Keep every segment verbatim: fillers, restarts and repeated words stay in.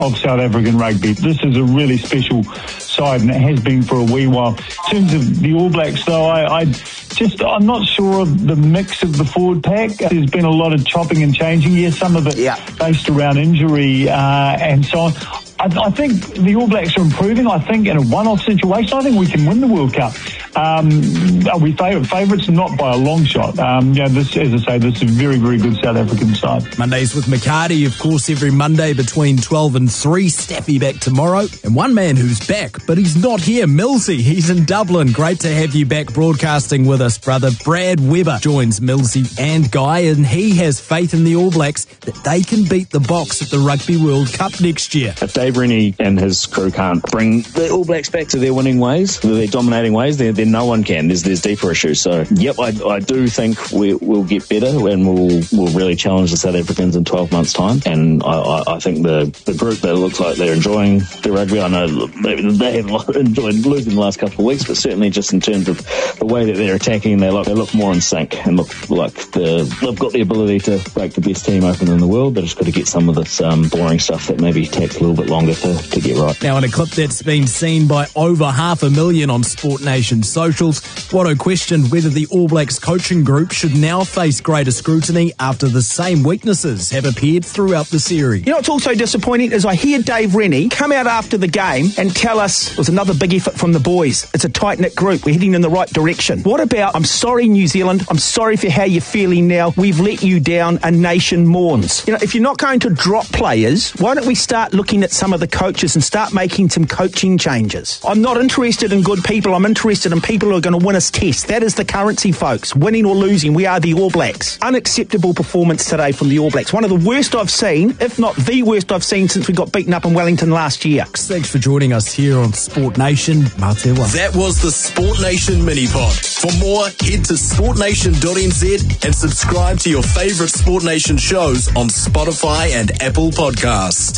of South African rugby. This is a really special side, and it has been for a wee while. In terms of the All Blacks, though, I, I just, I'm not sure of the mix of the forward pack. There's been a lot of chopping and changing. Yes, some of it yeah. based around injury uh, and so on. I, I think the All Blacks are improving. I think in a one-off situation, I think we can win the World Cup. Um, are we favourite favourites? Not by a long shot. Um, yeah, this, as I say, this is a very, very good South African side. Mondays with McCarty, of course, every Monday between twelve and three. Staffy back tomorrow. And one man who's back, but he's not here, Millsy. He's in Dublin. Great to have you back broadcasting with us, brother. Brad Weber joins Millsy and Guy, and he has faith in the All Blacks that they can beat the Box at the Rugby World Cup next year. If Dave Rennie and his crew can't bring the All Blacks back to their winning ways, their dominating ways, then, then no one can. There's there's deeper issues. So, yep, I, I do think we, we'll get better, and we'll we'll really challenge the South Africans in twelve months' time. And I, I, I think the, the group that looks like they're enjoying the rugby, I know maybe they haven't enjoyed losing the last couple of weeks, but certainly just in terms of the way that they're attacking, they look they look more in sync and look like the, they've got the ability to break the best team open in the world. They've just got to get some of this um, boring stuff that maybe takes a little bit longer to, to get right. Now, in a clip that's been seen by over half a million on Sport Nation socials, Watto questioned whether the All Blacks coaching group should now face greater scrutiny after the same weaknesses have appeared throughout the series. You know what's also disappointing is I hear Dave Rennie come out after the game and tell us it was another big effort from the boys. It's a tight-knit group. We're heading in the right direction. What about, I'm sorry, New Zealand, I'm sorry for how you're feeling now. We've let you down. A nation mourns. You know, if you're not going to drop players, why don't we start looking at some of the coaches and start making some coaching changes? I'm not interested in good people. I'm interested in people who are going to win us tests. That is the currency, folks. Winning or losing, we are the All Blacks. Unacceptable performance today from the All Blacks. One of the worst I've seen, if not the worst I've seen since we got beaten up in Wellington last year. Thanks for joining us here on Sport Nation. Mā te wā. That was the Sport Nation mini-pod. For more, head to sport nation dot n z and subscribe to your favourite Sport Nation shows on Spotify and Apple Podcasts.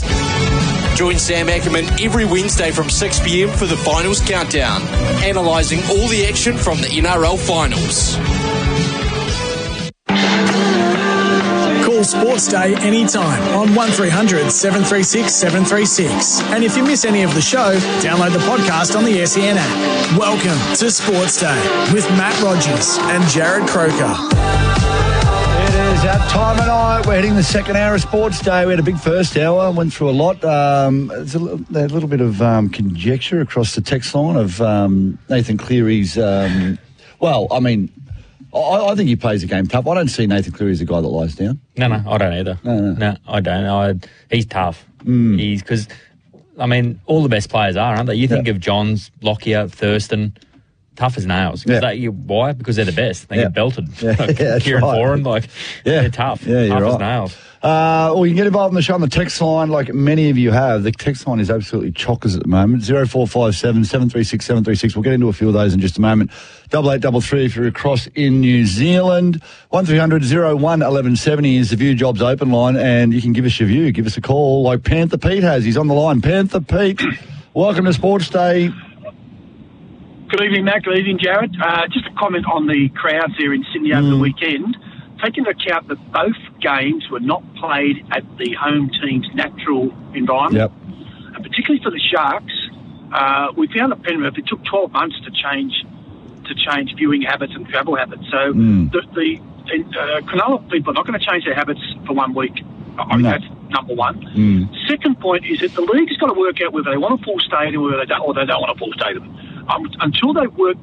Join Sam Ackerman every Wednesday from six p m for the Finals Countdown, analysing all the action from the N R L Finals. Call Sports Day anytime on one three hundred seven three six seven three six. And if you miss any of the show, download the podcast on the S E N app. Welcome to Sports Day with Matt Rogers and Jared Croker. It is that time of night. We're heading the second hour of Sports Day. We had a big first hour, went through a lot. Um, there's a little, a little bit of um, conjecture across the text line of um, Nathan Cleary's... Um, well, I mean... I, I think he plays the game tough. I don't see Nathan Cleary as a guy that lies down. No, no, I don't either. No, no, no I don't. I, he's tough. Mm. He's because, I mean, all the best players are, aren't they? You think yeah. of Johns, Lockyer, Thurston, tough as nails. Yeah. They, why? Because they're the best. They yeah. get belted. Yeah. Like yeah, Kieran right. Foran, like yeah. they're tough. Yeah, tough you're as right. nails. Uh, well, you can get involved in the show on the text line like many of you have. The text line is absolutely chockers at the moment. zero four five seven seven three six seven three six. We'll get into a few of those in just a moment. Double eight double three if you're across in New Zealand. one three hundred oh one eleven seventy is the View Jobs open line, and you can give us your view. Give us a call like Panther Pete has. He's on the line. Panther Pete, welcome to Sports Day. Good evening, Matt. Good evening, Jared. Uh, just a comment on the crowds there in Sydney over mm. the weekend. Take into account that both games were not played at the home team's natural environment. Yep. And particularly for the Sharks, uh, we found at Penrith it took twelve months to change to change viewing habits and travel habits. So mm. the, the uh, Cronulla people are not going to change their habits for one week. I mean, no. That's number one. Mm. Second point is that the league's got to work out whether they want a full stadium or, whether they don't, or they don't want a full stadium. Um, until they work